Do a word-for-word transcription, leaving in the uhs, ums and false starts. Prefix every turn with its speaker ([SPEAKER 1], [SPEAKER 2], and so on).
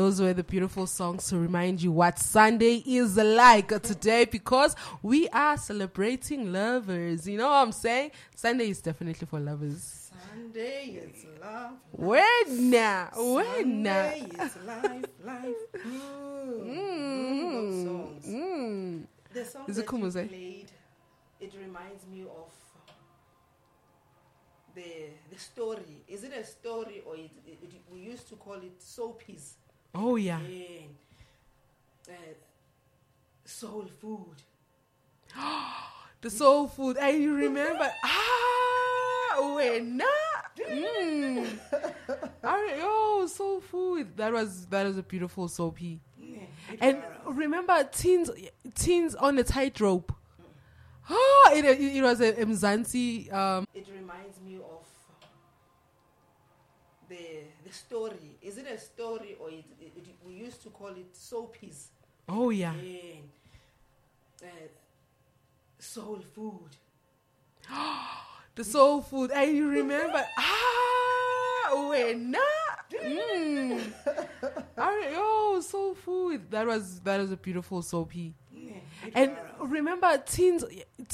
[SPEAKER 1] Those were the beautiful songs to remind you what Sunday is like today, because we are celebrating lovers. You know what I'm saying? Sunday is definitely for lovers.
[SPEAKER 2] Sunday is love.
[SPEAKER 1] When now? When now?
[SPEAKER 2] Sunday is life, life. Mm. Mm. Those songs.
[SPEAKER 1] Mm.
[SPEAKER 2] The song
[SPEAKER 1] Is
[SPEAKER 2] that
[SPEAKER 1] it cool,
[SPEAKER 2] you
[SPEAKER 1] Mose?
[SPEAKER 2] played, it reminds me of the the story. Is it a story, or it, it, it, we used to call it soapies?
[SPEAKER 1] Oh, yeah.
[SPEAKER 2] And, uh, soul food.
[SPEAKER 1] The soul food. And you remember, ah, when nah. Mm. I, oh, soul food. That was that was a beautiful soapy.
[SPEAKER 2] Yeah,
[SPEAKER 1] And remember, teens teens on a tightrope. Oh, it, it, it was a Mzansi. Um,
[SPEAKER 2] it reminds me of the the story. Is it a story, or it, it, it, we used to call it soapies?
[SPEAKER 1] oh, yeah.
[SPEAKER 2] And, uh, soul food.
[SPEAKER 1] The soul food. And you remember, ah, when nah. Mm. I, oh, soul food. That was that was a beautiful soapy.
[SPEAKER 2] Yeah,
[SPEAKER 1] And remember, teens